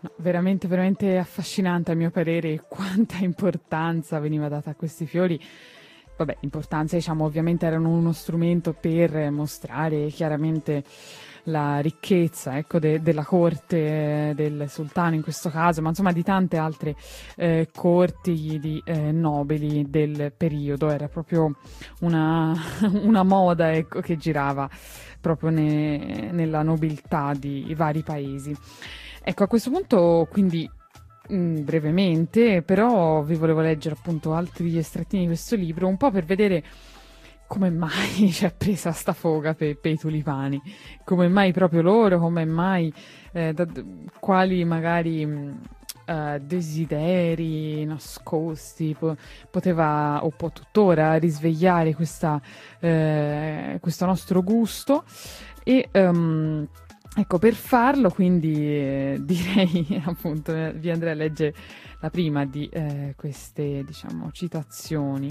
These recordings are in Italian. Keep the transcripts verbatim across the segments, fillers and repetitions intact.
Veramente, veramente affascinante a mio parere quanta importanza veniva data a questi fiori. Vabbè, importanza, diciamo, ovviamente erano uno strumento per mostrare chiaramente la ricchezza, ecco, de- della corte eh, del sultano in questo caso, ma insomma di tante altre eh, corti di eh, nobili del periodo. Era proprio una, una moda, ecco, che girava proprio ne- nella nobiltà di vari paesi. Ecco, a questo punto, quindi mm, brevemente, però vi volevo leggere appunto altri estrettini di questo libro, un po' per vedere come mai ci è presa sta foga per, per i tulipani, come mai proprio loro, come mai, eh, da- quali magari mh, eh, desideri nascosti po- poteva o può tuttora risvegliare questa, eh, questo nostro gusto e ehm, ecco, per farlo quindi eh, direi appunto, eh, vi andrei a leggere la prima di eh, queste, diciamo, citazioni,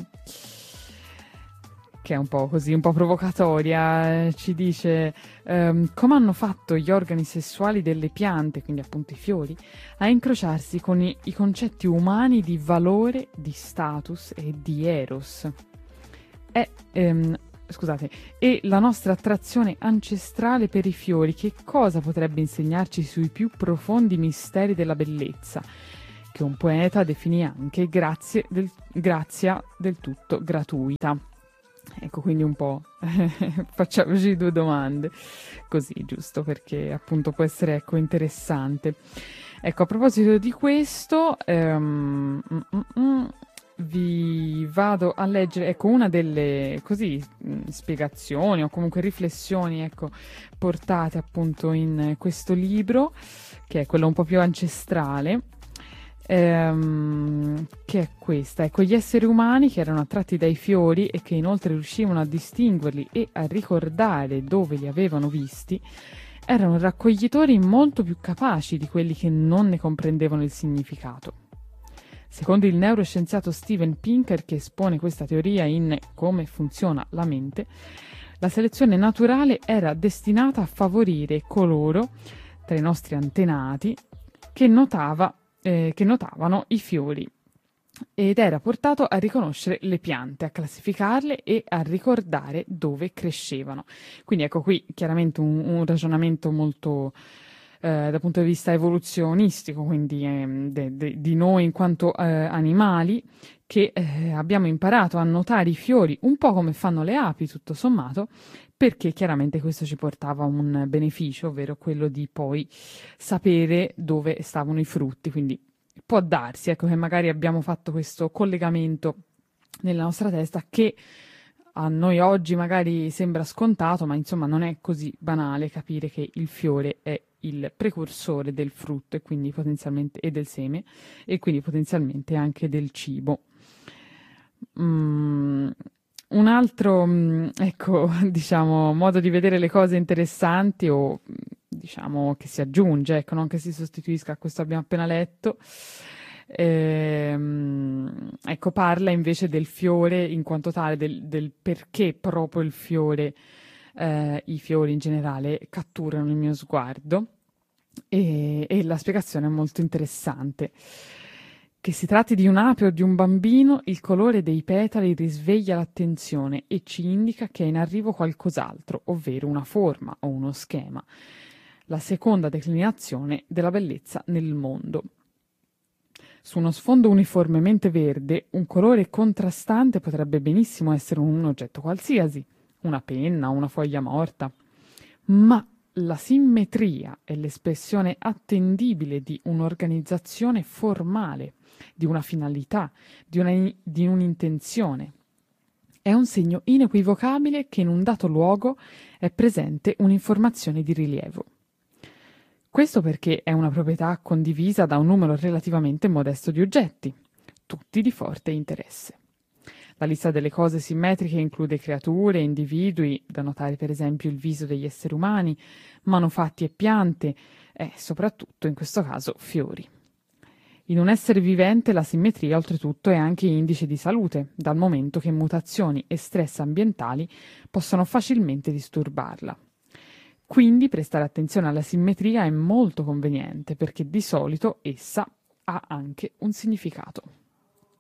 che è un po' così, un po' provocatoria. Eh, ci dice ehm, come hanno fatto gli organi sessuali delle piante, quindi appunto i fiori, a incrociarsi con i, i concetti umani di valore, di status e di eros. È, ehm, scusate, e la nostra attrazione ancestrale per i fiori, che cosa potrebbe insegnarci sui più profondi misteri della bellezza, che un poeta definì anche grazie del, grazia del tutto gratuita. Ecco, quindi un po' facciamoci due domande, così, giusto, perché appunto può essere, ecco, interessante. Ecco, a proposito di questo, ehm, mm, mm, mm, vi vado a leggere, ecco, una delle, così, mh, spiegazioni o comunque riflessioni, ecco, portate appunto in questo libro, che è quello un po' più ancestrale, ehm, che è questa. Ecco, gli esseri umani che erano attratti dai fiori e che inoltre riuscivano a distinguerli e a ricordare dove li avevano visti, erano raccoglitori molto più capaci di quelli che non ne comprendevano il significato. Secondo il neuroscienziato Steven Pinker, che espone questa teoria in Come funziona la mente, la selezione naturale era destinata a favorire coloro, tra i nostri antenati, che, notava, eh, che notavano i fiori ed era portato a riconoscere le piante, a classificarle e a ricordare dove crescevano. Quindi ecco qui chiaramente un, un ragionamento molto eh, dal punto di vista evoluzionistico, quindi ehm, de- de- di noi in quanto eh, animali che eh, abbiamo imparato a notare i fiori un po' come fanno le api, tutto sommato, perché chiaramente questo ci portava un beneficio, ovvero quello di poi sapere dove stavano i frutti, quindi può darsi, ecco, che magari abbiamo fatto questo collegamento nella nostra testa che a noi oggi magari sembra scontato, ma insomma non è così banale capire che il fiore è il precursore del frutto e quindi potenzialmente e del seme e quindi potenzialmente anche del cibo. Mm, un altro, mm, ecco, diciamo, modo di vedere le cose interessanti o mm, diciamo che si aggiunge, ecco, non che si sostituisca a questo abbiamo appena letto. Ehm, ecco, parla invece del fiore in quanto tale, del, del perché proprio il fiore, eh, i fiori in generale catturano il mio sguardo e, e la spiegazione è molto interessante. Che si tratti di un'ape o di un bambino, il colore dei petali risveglia l'attenzione e ci indica che è in arrivo qualcos'altro, ovvero una forma o uno schema, la seconda declinazione della bellezza nel mondo. Su uno sfondo uniformemente verde, un colore contrastante potrebbe benissimo essere un oggetto qualsiasi, una penna, una foglia morta, ma la simmetria è l'espressione attendibile di un'organizzazione formale, di una finalità, di, una, di un'intenzione. È un segno inequivocabile che in un dato luogo è presente un'informazione di rilievo. Questo perché è una proprietà condivisa da un numero relativamente modesto di oggetti, tutti di forte interesse. La lista delle cose simmetriche include creature, individui, da notare per esempio il viso degli esseri umani, manufatti e piante, e soprattutto in questo caso fiori. In un essere vivente la simmetria oltretutto è anche indice di salute, dal momento che mutazioni e stress ambientali possono facilmente disturbarla. Quindi prestare attenzione alla simmetria è molto conveniente perché di solito essa ha anche un significato.